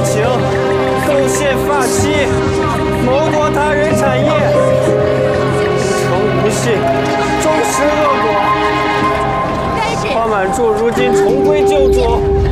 情，构陷发妻，谋夺他人产业，无诚无信，终施恶果。花满柱如今重归旧主。